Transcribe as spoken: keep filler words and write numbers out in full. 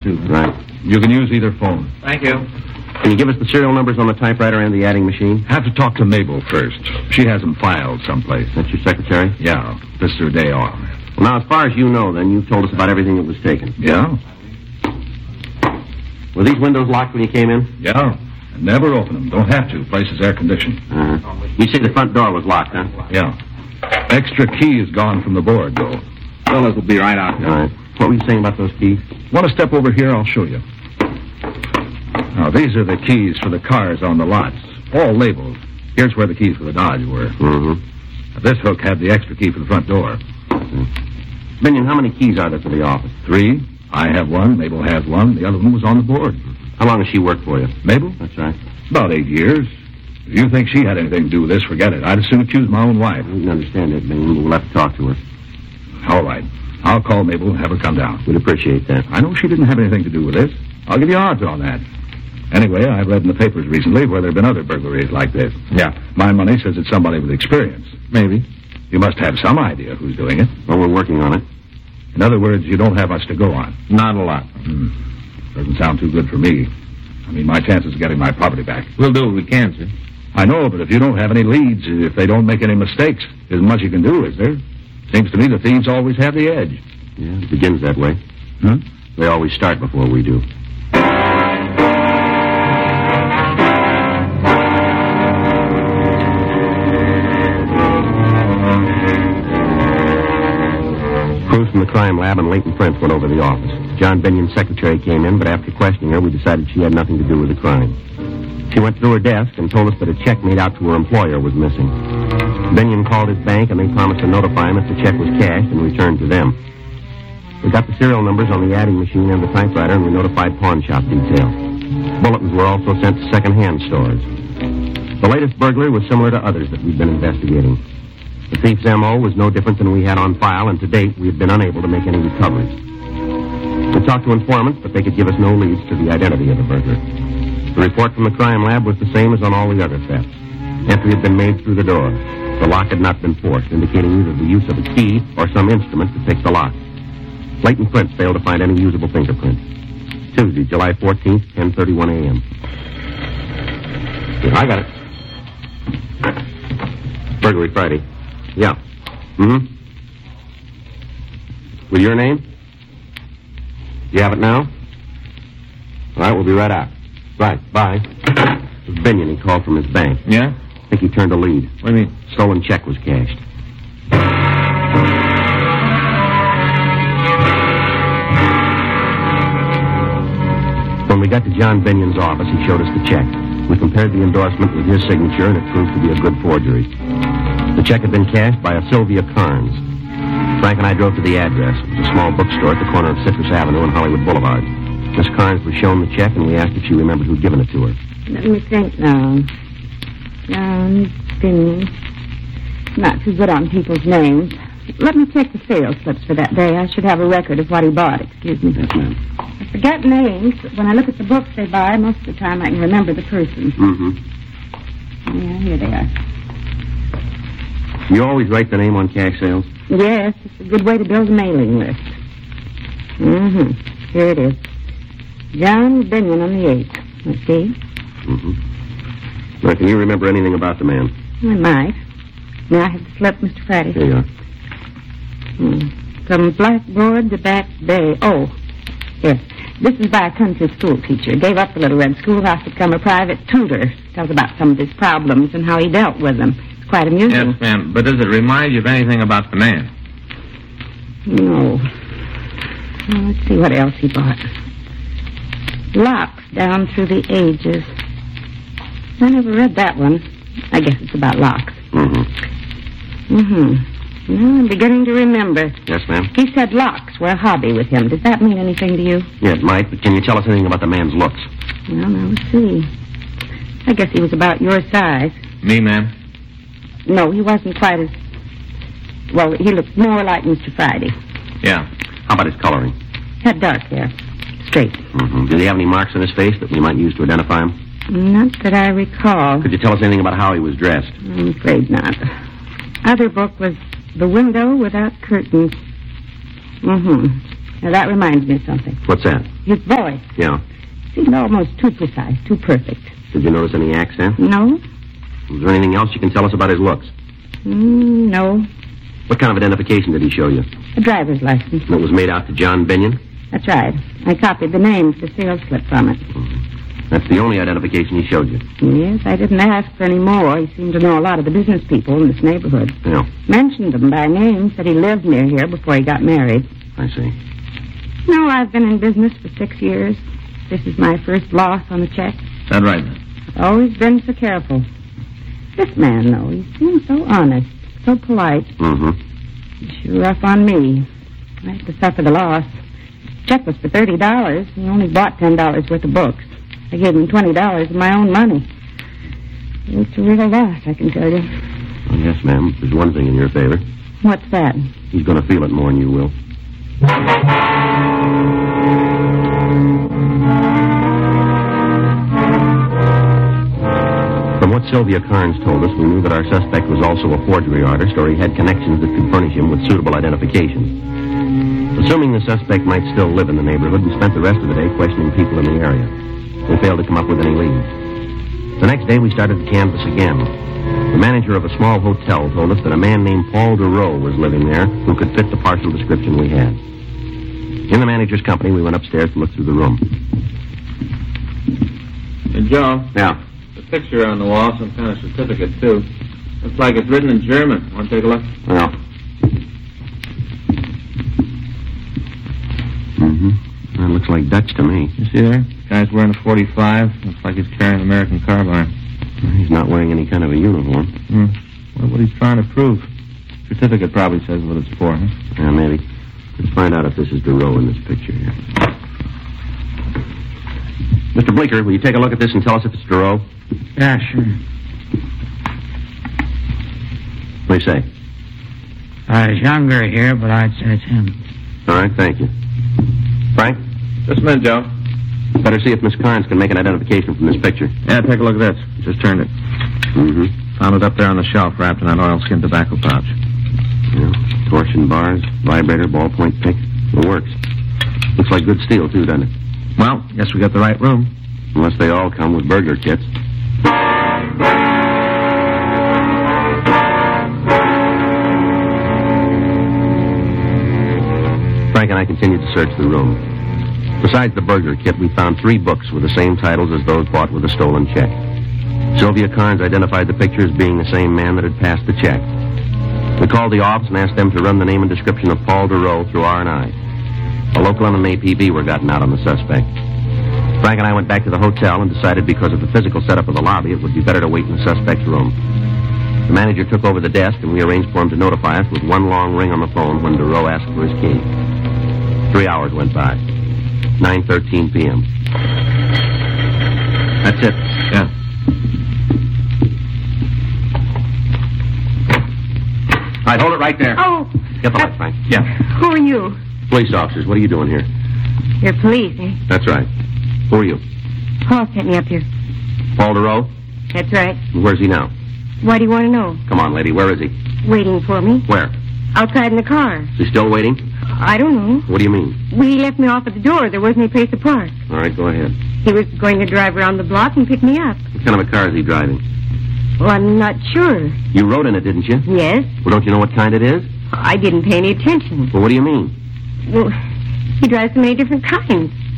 two. Right. You can use either phone. Thank you. Can you give us the serial numbers on the typewriter and the adding machine? Have to talk to Mabel first. She has them filed someplace. That's your secretary? Yeah. This is her day off. Well, now, as far as you know, then, you've told us about everything that was taken. Yeah? Were these windows locked when you came in? Yeah. Never open them. Don't have to. Place is air-conditioned. Uh-huh. You say the front door was locked, huh? Yeah. Extra key is gone from the board, though. Fellas will be right out. All right. What were you saying about those keys? Want to step over here? I'll show you. Now, these are the keys for the cars on the lots. All labeled. Here's where the keys for the Dodge were. Mm-hmm. Now, this hook had the extra key for the front door. Mm-hmm. Binion, how many keys are there for the office? Three. I have one. Mabel has one. The other one was on the board. How long has she worked for you? Mabel? That's right. About eight years. If you think she had anything to do with this, forget it. I'd as soon accuse my own wife. I can understand that, Binion, but we'll have to talk to her. All right. I'll call Mabel and have her come down. We'd appreciate that. I know she didn't have anything to do with this. I'll give you odds on that. Anyway, I've read in the papers recently where there have been other burglaries like this. Yeah. My money says it's somebody with experience. Maybe. You must have some idea who's doing it. Well, we're working on it. In other words, you don't have much to go on. Not a lot. Hmm. Doesn't sound too good for me. I mean, my chances of getting my property back. We'll do what we can, sir. I know, but if you don't have any leads, if they don't make any mistakes, isn't much you can do, is there? Seems to me the thieves always have the edge. Yeah, it begins that way. Huh? They always start before we do. Crews from the crime lab and Leighton Prince went over to the office. John Binion's secretary came in, but after questioning her, we decided she had nothing to do with the crime. She went through her desk and told us that a check made out to her employer was missing. Binion called his bank, and they promised to notify him if the check was cashed and returned to them. We got the serial numbers on the adding machine and the typewriter, and we notified pawn shop detail. Bulletins were also sent to second-hand stores. The latest burglary was similar to others that we'd been investigating. The thief's M O was no different than we had on file, and to date, we had been unable to make any recoveries. We talked to informants, but they could give us no leads to the identity of the burglar. The report from the crime lab was the same as on all the other thefts. Entry had been made through the door. The lock had not been forced, indicating either the use of a key or some instrument to pick the lock. Leighton Prince failed to find any usable fingerprints. Tuesday, July fourteenth, ten thirty-one a.m. Yeah, I got it. Burglary Friday. Yeah. Mm-hmm. With your name? You have it now? All right, we'll be right out. Right, bye. It was Binion. He called from his bank. Yeah? I think he turned a lead. What do you mean? Stolen check was cashed. When we got to John Binion's office, he showed us the check. We compared the endorsement with his signature, and it proved to be a good forgery. The check had been cashed by a Sylvia Carnes. Frank and I drove to the address. It was a small bookstore at the corner of Citrus Avenue and Hollywood Boulevard. Miss Carnes was shown the check, and we asked if she remembered who'd given it to her. Let me think now. John Binion. Not too good on people's names. Let me check the sales slips for that day. I should have a record of what he bought. Excuse me. Yes, ma'am. I forget names, but when I look at the books they buy, most of the time I can remember the person. Mm-hmm. Yeah, here they are. You always write the name on cash sales? Yes, it's a good way to build a mailing list. Mm-hmm. Here it is. John Binion on the eighth. Let's see. Mm-hmm. Now, can you remember anything about the man? I might. May I have the slip, Mister Friday? Here you are. Hmm. From Blackboard to Back Bay. Oh, yes. This is by a country school teacher. Gave up the Little Red Schoolhouse to become a private tutor. Tells about some of his problems and how he dealt with them. It's quite amusing. Yes, ma'am. But does it remind you of anything about the man? No. Well, let's see what else he bought. Locks down through the ages. I never read that one. I guess it's about locks. Mm-hmm. Mm-hmm. Well, I'm beginning to remember. Yes, ma'am? He said locks were a hobby with him. Does that mean anything to you? Yeah, it might, but can you tell us anything about the man's looks? Well, now, let's see. I guess he was about your size. Me, ma'am? No, he wasn't quite as... Well, he looked more like Mister Friday. Yeah. How about his coloring? Had dark hair. Straight. Mm-hmm. Did he have any marks on his face that we might use to identify him? Not that I recall. Could you tell us anything about how he was dressed? I'm afraid not. Other book was The Window Without Curtains. Mm-hmm. Now, that reminds me of something. What's that? His voice. Yeah. Seemed almost too precise, too perfect. Did you notice any accent? No? Was there anything else you can tell us about his looks? Mm, no. What kind of identification did he show you? A driver's license. And it was made out to John Binion? That's right. I copied the name to the sales slip from it. Mm-hmm. That's the only identification he showed you? Yes, I didn't ask for any more. He seemed to know a lot of the business people in this neighborhood. Yeah. Mentioned them by name, said he lived near here before he got married. I see. No, I've been in business for six years. This is my first loss on the check. Is that right, ma'am? I've always been so careful. This man, though, he seems so honest, so polite. Mm-hmm. He's sure rough on me. I had to suffer the loss. Check was for thirty dollars. He only bought ten dollars worth of books. I gave him twenty dollars of my own money. It's a real loss, I can tell you. Well, yes, ma'am. There's one thing in your favor. What's that? He's going to feel it more than you will. From what Sylvia Carnes told us, we knew that our suspect was also a forgery artist, or he had connections that could furnish him with suitable identification. Assuming the suspect might still live in the neighborhood, we spent the rest of the day questioning people in the area. We failed to come up with any leads. The next day, we started to canvass again. The manager of a small hotel told us that a man named Paul DeRoe was living there who could fit the partial description we had. In the manager's company, we went upstairs to look through the room. Hey, Joe. Yeah. The picture on the wall, some kind of certificate, too. Looks like it's written in German. Want to take a look? Well. Mm-hmm. That looks like Dutch to me. You see there? Guy's wearing a forty-five. Looks like he's carrying an American carbine. He's not wearing any kind of a uniform. Hmm. Well, what he's trying to prove. Certificate probably says what it's for, huh? Yeah, maybe. Let's find out if this is DeRoe in this picture here. Mister Bleeker, will you take a look at this and tell us if it's DeRoe? Yeah, sure. What do you say? I was younger here, but I'd say it's him. All right, thank you. Frank? Just a minute, Joe. Better see if Miss Carnes can make an identification from this picture. Yeah, take a look at this. Just turned it. Mm-hmm. Found it up there on the shelf, wrapped in that oilskin tobacco pouch. Yeah. Torsion bars, vibrator, ballpoint pick. It works. Looks like good steel, too, doesn't it? Well, guess we got the right room. Unless they all come with burglar kits. Frank and I continued to search the room. Besides the burglar kit, we found three books with the same titles as those bought with a stolen check. Sylvia Carnes identified the picture as being the same man that had passed the check. We called the office and asked them to run the name and description of Paul DeRoe through R and I. A local and an A P B were gotten out on the suspect. Frank and I went back to the hotel and decided because of the physical setup of the lobby, it would be better to wait in the suspect's room. The manager took over the desk, and we arranged for him to notify us with one long ring on the phone when DeRoe asked for his key. Three hours went by. nine thirteen p.m. That's it. Yeah. All right, hold it right there. Oh! Get the light, Frank. Yeah. Who are you? Police officers, what are you doing here? You're police, eh? That's right. Who are you? Paul sent me up here. Paul DeRoe? That's right. Where's he now? Why do you want to know? Come on, lady, where is he? Waiting for me. Where? Outside in the car. Is he still waiting? I don't know. What do you mean? Well, he left me off at the door. There wasn't any place to park. All right, go ahead. He was going to drive around the block and pick me up. What kind of a car is he driving? Well, I'm not sure. You rode in it, didn't you? Yes. Well, don't you know what kind it is? I didn't pay any attention. Well, what do you mean? Well, he drives so many different kinds.